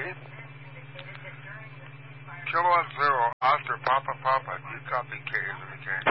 Kilowatt Zero, Oscar, Papa, Papa, do you copy K as in the K?